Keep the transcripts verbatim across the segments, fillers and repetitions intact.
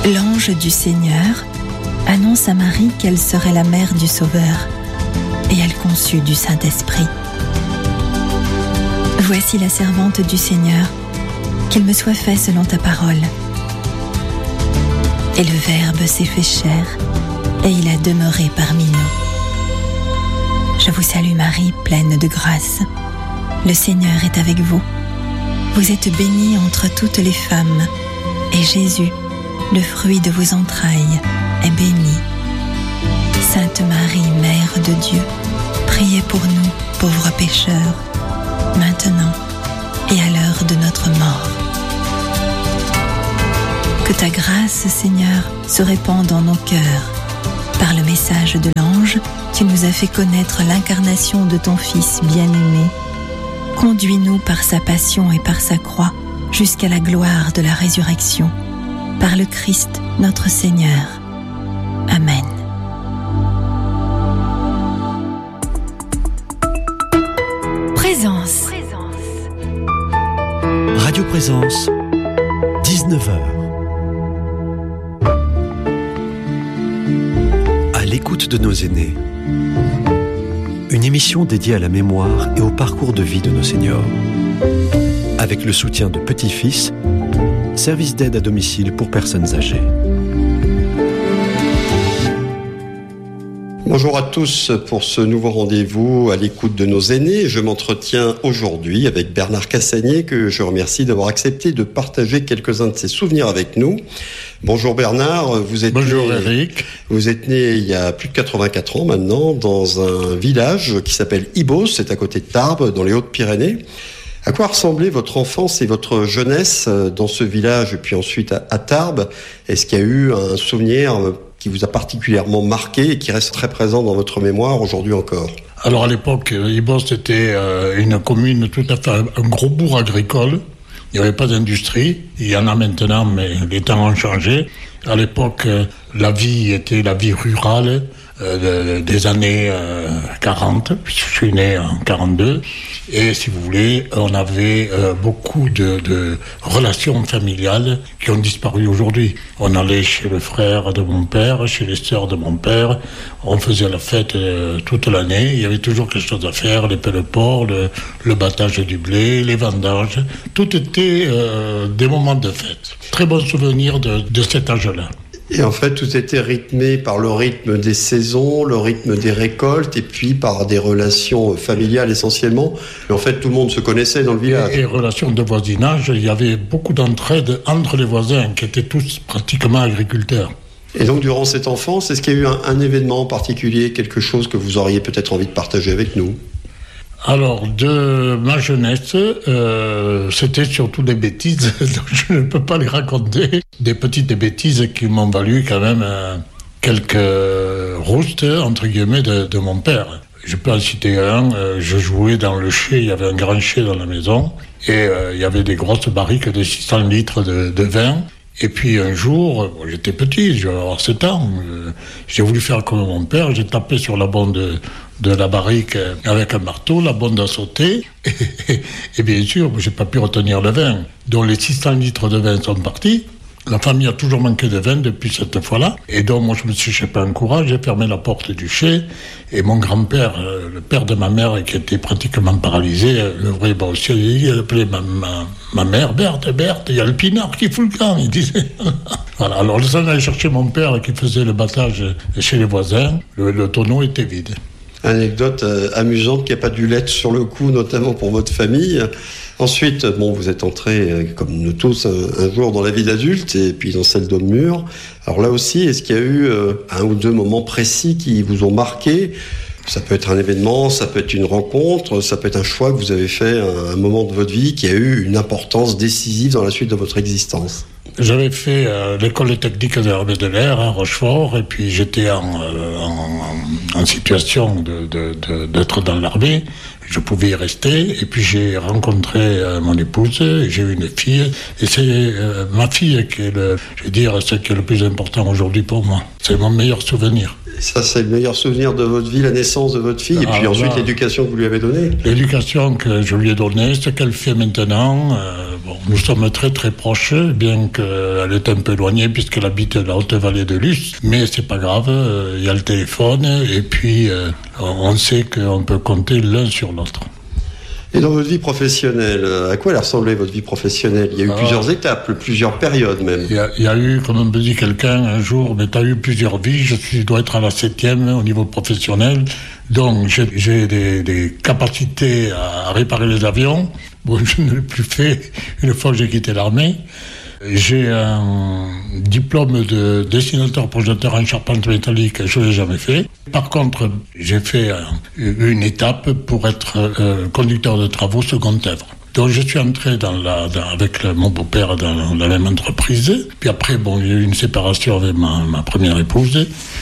L'ange du Seigneur annonce à Marie qu'elle serait la mère du Sauveur, et elle conçut du Saint-Esprit. Voici la servante du Seigneur, qu'il me soit fait selon ta parole. Et le Verbe s'est fait chair, et il a demeuré parmi nous. Je vous salue Marie, pleine de grâce. Le Seigneur est avec vous. Vous êtes bénie entre toutes les femmes, et Jésus, le fruit de vos entrailles, est béni. Sainte Marie, Mère de Dieu, priez pour nous, pauvres pécheurs, maintenant et à l'heure de notre mort. Que ta grâce, Seigneur, se répande dans nos cœurs. Par le message de l'ange, tu nous as fait connaître l'incarnation de ton Fils bien-aimé. Conduis-nous par sa passion et par sa croix jusqu'à la gloire de la résurrection. Par le Christ, notre Seigneur. Amen. Présence. Radio Présence, dix-neuf heures. À l'écoute de nos aînés. Une émission dédiée à la mémoire et au parcours de vie de nos seniors. Avec le soutien de Petit-Fils, service d'aide à domicile pour personnes âgées. Bonjour à tous pour ce nouveau rendez-vous à l'écoute de nos aînés. Je m'entretiens aujourd'hui avec Bernard Cassagnier, que je remercie d'avoir accepté de partager quelques-uns de ses souvenirs avec nous. Bonjour Bernard, vous êtes Bonjour né, Eric. Vous êtes né il y a plus de quatre-vingt-quatre ans maintenant dans un village qui s'appelle Ibos, c'est à côté de Tarbes, dans les Hautes-Pyrénées. À quoi ressemblait votre enfance et votre jeunesse dans ce village et puis ensuite à, à Tarbes? Est-ce qu'il y a eu un souvenir qui vous a particulièrement marqué et qui reste très présent dans votre mémoire aujourd'hui encore? Alors à l'époque, Ibos était euh, une commune tout à fait, un gros bourg agricole. Il n'y avait pas d'industrie. Il y en a maintenant, mais les temps ont changé. À l'époque, euh, la vie était la vie rurale euh, des années euh, quarante. Je suis né en quarante-deux. Et si vous voulez, on avait euh, beaucoup de, de relations familiales qui ont disparu aujourd'hui. On allait chez le frère de mon père, chez les sœurs de mon père. On faisait la fête euh, toute l'année. Il y avait toujours quelque chose à faire, les pelle-ports, le, le battage du blé, les vendanges. Tout était euh, des moments de fête. Très bon souvenir de, de cet âge-là. Et en fait, tout était rythmé par le rythme des saisons, le rythme des récoltes, et puis par des relations familiales essentiellement. Et en fait, tout le monde se connaissait dans le village. Et, et relations de voisinage, il y avait beaucoup d'entraide entre les voisins, qui étaient tous pratiquement agriculteurs. Et donc, durant cette enfance, est-ce qu'il y a eu un, un événement en particulier, quelque chose que vous auriez peut-être envie de partager avec nous ? Alors, de ma jeunesse, euh, c'était surtout des bêtises, donc je ne peux pas les raconter. Des petites bêtises qui m'ont valu quand même euh, quelques roustes, entre guillemets, de, de mon père. Je peux en citer un, euh, je jouais dans le chai, il y avait un grand chai dans la maison, et euh, il y avait des grosses barriques de six cents litres de, de vin. Et puis un jour, bon, j'étais petit, je vais avoir sept ans, euh, j'ai voulu faire comme mon père, j'ai tapé sur la bonde de, de la barrique avec un marteau, la bonde a sauté, et, et, et bien sûr, j'ai pas pu retenir le vin. Donc les six cents litres de vin sont partis. La famille a toujours manqué de vin depuis cette fois-là. Et donc, moi, je me suis chopé un courage, j'ai fermé la porte du chai. Et mon grand-père, euh, le père de ma mère, qui était pratiquement paralysé, euh, le vrai bon ciel, il appelait ma, ma, ma mère, Berthe, Berthe, il y a le pinard qui fout le camp, il disait. Voilà, alors, le allait chercher mon père qui faisait le battage chez les voisins. Le, le tonneau était vide. Anecdote euh, amusante qui n'a pas dû l'être sur le coup, notamment pour votre famille. Ensuite, bon, vous êtes entré, euh, comme nous tous, un, un jour dans la vie d'adulte et puis dans celle d'homme mûr. Alors là aussi, est-ce qu'il y a eu euh, un ou deux moments précis qui vous ont marqué ? Ça peut être un événement, ça peut être une rencontre, ça peut être un choix que vous avez fait, un, un moment de votre vie qui a eu une importance décisive dans la suite de votre existence. J'avais fait euh, l'école technique de l'armée de l'air à Rochefort, et puis j'étais en, euh, en, en situation de, de, de, d'être dans l'armée. Je pouvais y rester, et puis j'ai rencontré euh, mon épouse, et j'ai eu une fille, et c'est euh, ma fille qui est le, je veux dire, ce qui est le plus important aujourd'hui pour moi. C'est mon meilleur souvenir. Et ça, c'est le meilleur souvenir de votre vie, la naissance de votre fille, ah, et puis ensuite là, l'éducation que vous lui avez donnée. L'éducation que je lui ai donnée, ce qu'elle fait maintenant, euh, bon, nous sommes très très proches, bien qu'elle est un peu éloignée puisqu'elle habite la haute vallée de Luce. Mais c'est pas grave, il y a le téléphone et puis euh, on sait qu'on peut compter l'un sur l'autre. Et dans votre vie professionnelle, à quoi elle ressemblait votre vie professionnelle ? Il y a eu ah, plusieurs étapes, plusieurs périodes même. Il y a, il y a eu, comme me dit quelqu'un un jour, mais tu as eu plusieurs vies, je suis, dois être à la septième au niveau professionnel, donc j'ai, j'ai des, des capacités à réparer les avions. Bon, je ne l'ai plus fait une fois que j'ai quitté l'armée. J'ai un diplôme de dessinateur-projecteur en charpente métallique, je ne l'ai jamais fait. Par contre, j'ai fait une étape pour être euh, conducteur de travaux seconde œuvre. Donc je suis entré dans la, dans, avec le, mon beau-père dans la même entreprise. Puis après, bon, il y a eu une séparation avec ma, ma première épouse.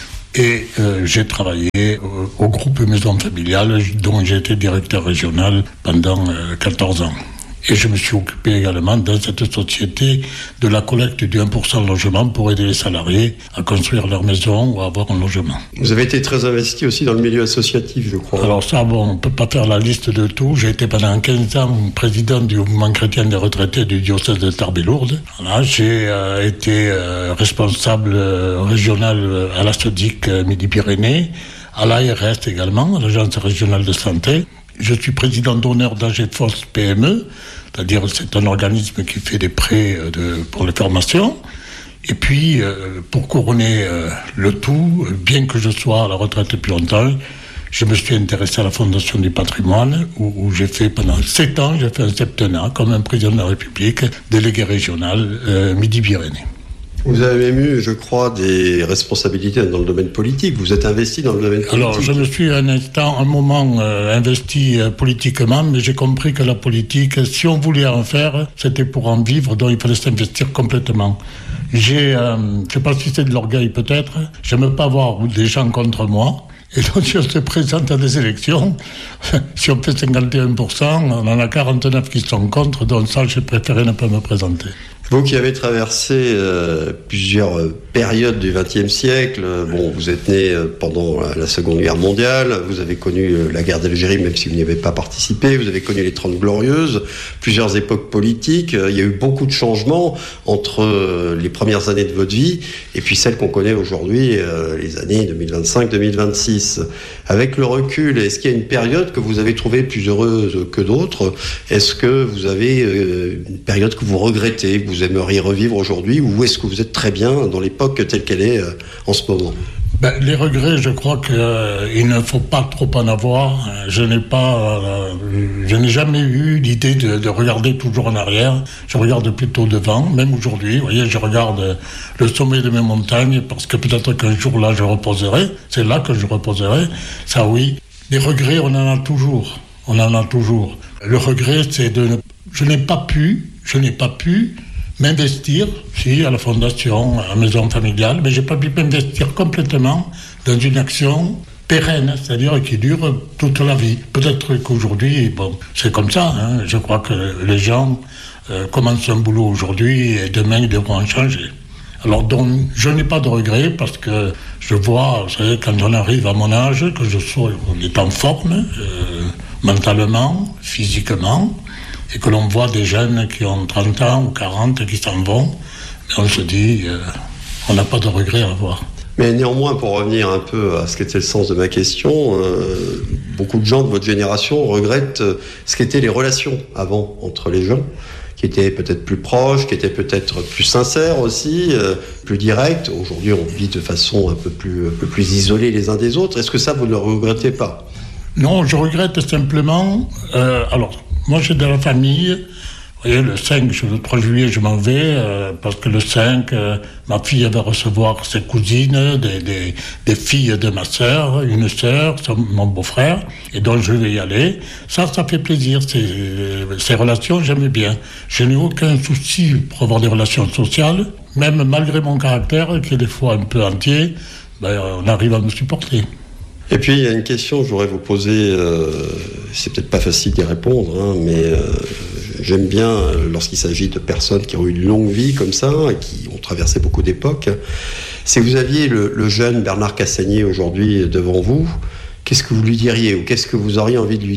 Et euh, j'ai travaillé au, au groupe Maison Familiale, dont j'ai été directeur régional pendant euh, quatorze ans. Et je me suis occupé également dans cette société de la collecte du un pour cent logement pour aider les salariés à construire leur maison ou à avoir un logement. Vous avez été très investi aussi dans le milieu associatif, je crois. Alors ça, bon, on ne peut pas faire la liste de tout. J'ai été pendant quinze ans président du mouvement chrétien des retraités du diocèse de Tarbes-et-Lourdes. Voilà, j'ai euh, été euh, responsable euh, régional euh, à la S O D I C euh, Midi-Pyrénées, à l'A R S également, à l'Agence régionale de santé. Je suis président d'honneur d'Agefos P M E, c'est-à-dire c'est un organisme qui fait des prêts de, pour les formations. Et puis, euh, pour couronner euh, le tout, bien que je sois à la retraite depuis longtemps, je me suis intéressé à la Fondation du patrimoine, où, où j'ai fait pendant sept ans, j'ai fait un septennat comme un président de la République, délégué régional euh, Midi-Pyrénées. Vous avez même eu, je crois, des responsabilités dans le domaine politique. Vous êtes investi dans le domaine politique. Alors, je me suis un instant, un moment euh, investi euh, politiquement, mais j'ai compris que la politique, si on voulait en faire, c'était pour en vivre, donc il fallait s'investir complètement. J'ai, euh, je ne sais pas si c'est de l'orgueil peut-être, j'aime pas avoir des gens contre moi. Et donc, si on se présente à des élections, si on fait cinquante et un pour cent, on en a quarante-neuf qui sont contre, donc ça, j'ai préféré ne pas me présenter. Vous qui avez traversé euh, plusieurs euh, périodes du vingtième siècle, euh, bon, vous êtes né euh, pendant la, la Seconde Guerre mondiale, vous avez connu euh, la guerre d'Algérie, même si vous n'y avez pas participé, vous avez connu les Trente Glorieuses, plusieurs époques politiques, euh, il y a eu beaucoup de changements entre euh, les premières années de votre vie et puis celles qu'on connaît aujourd'hui, euh, les années deux mille vingt-cinq deux mille vingt-six. Avec le recul, est-ce qu'il y a une période que vous avez trouvée plus heureuse que d'autres ? Est-ce que vous avez euh, une période que vous regrettez, que vous aimeriez revivre aujourd'hui, ou est-ce que vous êtes très bien dans l'époque telle qu'elle est euh, en ce moment ? Ben, les regrets, je crois qu'il euh, ne faut pas trop en avoir. Je n'ai pas, euh, je n'ai jamais eu l'idée de, de regarder toujours en arrière. Je regarde plutôt devant, même aujourd'hui. Vous voyez, je regarde le sommet de mes montagnes parce que peut-être qu'un jour là, je reposerai. C'est là que je reposerai. Ça, oui. Les regrets, on en a toujours. On en a toujours. Le regret, c'est de, ne... je n'ai pas pu, je n'ai pas pu. m'investir, si, à la fondation, à la maison familiale, mais j'ai pas pu m'investir complètement dans une action pérenne, c'est-à-dire qui dure toute la vie. Peut-être qu'aujourd'hui, bon, c'est comme ça, hein, je crois que les gens euh, commencent un boulot aujourd'hui et demain ils devront en changer. Alors donc, je n'ai pas de regrets parce que je vois, vous savez, quand on arrive à mon âge, que je sois, on est en forme, euh, mentalement, physiquement, et que l'on voit des jeunes qui ont trente ans ou quarante qui s'en vont, mais on se dit, euh, on n'a pas de regrets à avoir. Mais néanmoins, pour revenir un peu à ce qu'était le sens de ma question, euh, beaucoup de gens de votre génération regrettent ce qu'étaient les relations avant entre les gens, qui étaient peut-être plus proches, qui étaient peut-être plus sincères aussi, euh, plus directes. Aujourd'hui, on vit de façon un peu plus, un peu plus isolée les uns des autres. Est-ce que ça, vous ne le regrettez pas ? Non, je regrette simplement... Euh, alors, moi, j'ai de la famille. Vous voyez, le cinq, le trois juillet, je m'en vais, euh, parce que le cinq, euh, ma fille va recevoir ses cousines, des, des, des filles de ma sœur, une sœur, mon beau-frère, et donc je vais y aller. Ça, ça fait plaisir. Ces, ces relations, j'aime bien. Je n'ai aucun souci pour avoir des relations sociales, même malgré mon caractère, qui est des fois un peu entier, ben, on arrive à me supporter. Et puis, il y a une question que je voudrais vous poser, euh, c'est peut-être pas facile d'y répondre, hein, mais euh, j'aime bien, euh, lorsqu'il s'agit de personnes qui ont eu une longue vie comme ça, et qui ont traversé beaucoup d'époques, si vous aviez le, le jeune Bernard Cassagnier aujourd'hui devant vous, qu'est-ce que vous lui diriez, ou qu'est-ce que vous auriez envie de lui dire ?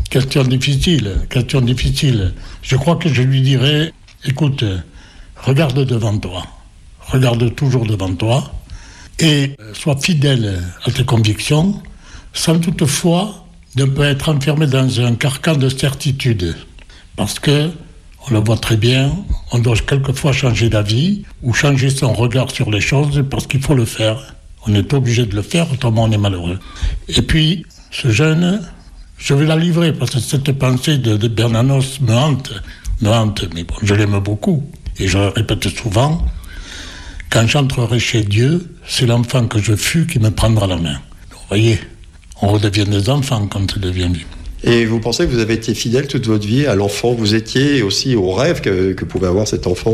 Question difficile, question difficile. Je crois que je lui dirais, écoute, regarde devant toi, regarde toujours devant toi et sois fidèle à tes convictions, sans toutefois ne pas être enfermé dans un carcan de certitude. Parce que, on le voit très bien, on doit quelquefois changer d'avis ou changer son regard sur les choses parce qu'il faut le faire. On est obligé de le faire, autrement on est malheureux. Et puis, ce jeune, je vais la livrer parce que cette pensée de, de Bernanos me hante, me hante, mais bon, je l'aime beaucoup. Et je le répète souvent, quand j'entrerai chez Dieu, c'est l'enfant que je fus qui me prendra la main. Vous voyez, on redevient des enfants quand on devient vieux. Et vous pensez que vous avez été fidèle toute votre vie à l'enfant que vous étiez et aussi au rêve que, que pouvait avoir cet enfant?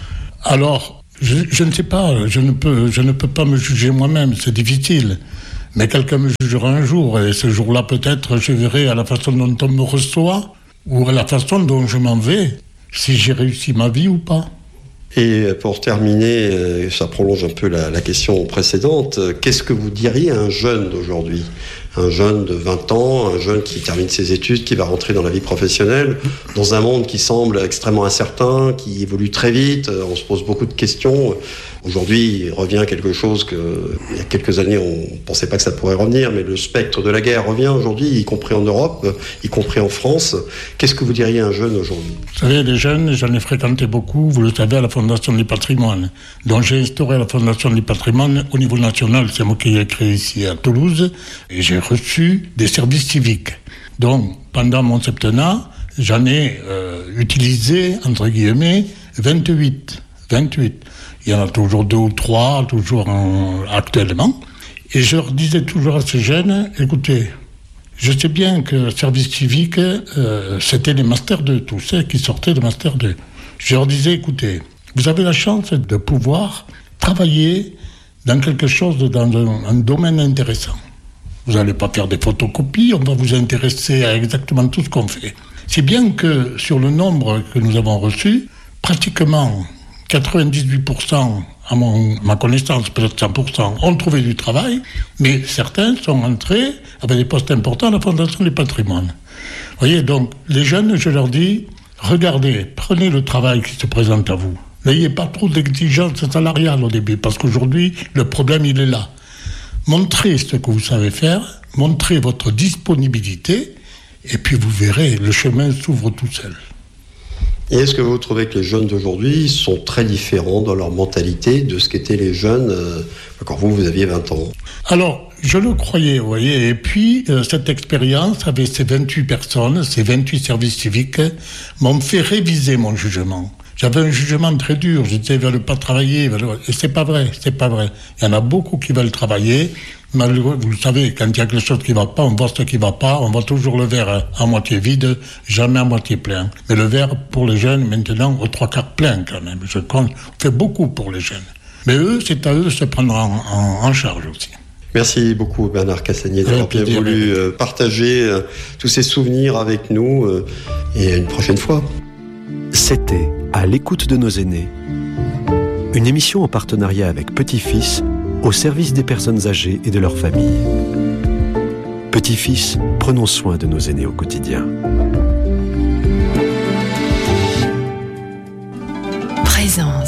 Alors, je, je ne sais pas, je ne peux, je ne peux pas me juger moi-même, c'est difficile. Mais quelqu'un me jugera un jour, et ce jour-là, peut-être, je verrai à la façon dont on me reçoit, ou à la façon dont je m'en vais, si j'ai réussi ma vie ou pas. Et pour terminer, ça prolonge un peu la, la question précédente, qu'est-ce que vous diriez à un jeune d'aujourd'hui ? Un jeune de vingt ans, un jeune qui termine ses études, qui va rentrer dans la vie professionnelle, dans un monde qui semble extrêmement incertain, qui évolue très vite, on se pose beaucoup de questions. Aujourd'hui, il revient quelque chose que, il y a quelques années, on ne pensait pas que ça pourrait revenir, mais le spectre de la guerre revient aujourd'hui, y compris en Europe, y compris en France. Qu'est-ce que vous diriez à un jeune aujourd'hui ? Vous savez, les jeunes, j'en ai fréquenté beaucoup, vous le savez, à la Fondation du patrimoine. Donc j'ai instauré la Fondation du patrimoine au niveau national, c'est moi qui l'ai créé ici à Toulouse, et j'ai reçu des services civiques. Donc, pendant mon septennat, j'en ai euh, utilisé, entre guillemets, vingt-huit. vingt-huit. Il y en a toujours deux ou trois, toujours en, actuellement. Et je leur disais toujours à ces jeunes, écoutez, je sais bien que service civique, euh, c'était les Master deux, tous ceux qui sortaient de Master deux. Je leur disais, écoutez, vous avez la chance de pouvoir travailler dans quelque chose, dans un, un domaine intéressant. Vous n'allez pas faire des photocopies, on va vous intéresser à exactement tout ce qu'on fait. C'est bien que sur le nombre que nous avons reçu, pratiquement quatre-vingt-dix-huit pour cent, à, mon, à ma connaissance, peut-être cent pour cent, ont trouvé du travail, mais certains sont entrés avec des postes importants à la Fondation du patrimoine. Vous voyez, donc, les jeunes, je leur dis, regardez, prenez le travail qui se présente à vous. N'ayez pas trop d'exigences salariales au début, parce qu'aujourd'hui, le problème, il est là. Montrez ce que vous savez faire, montrez votre disponibilité, et puis vous verrez, le chemin s'ouvre tout seul. Et est-ce que vous trouvez que les jeunes d'aujourd'hui sont très différents dans leur mentalité de ce qu'étaient les jeunes euh, quand vous, vous aviez vingt ans ? Alors, je le croyais, vous voyez, et puis euh, cette expérience avec ces vingt-huit personnes, ces vingt-huit services civiques, m'ont fait réviser mon jugement. J'avais un jugement très dur, je disais, ils ne veulent pas travailler, et c'est pas vrai, c'est pas vrai. Il y en a beaucoup qui veulent travailler, malgré, vous le savez, quand il y a quelque chose qui ne va pas, on voit ce qui ne va pas, on voit toujours le verre à moitié vide, jamais à moitié plein. Mais le verre, pour les jeunes, maintenant, aux trois quarts plein quand même. Je compte, on fait beaucoup pour les jeunes. Mais eux, c'est à eux de se prendre en, en, en charge aussi. Merci beaucoup Bernard Cassagnier d'avoir bien voulu euh, partager euh, tous ces souvenirs avec nous euh, et à une prochaine fois. C'était À l'écoute de nos aînés, une émission en partenariat avec Petit-Fils au service des personnes âgées et de leurs familles. Petit-Fils, prenons soin de nos aînés au quotidien. Présence.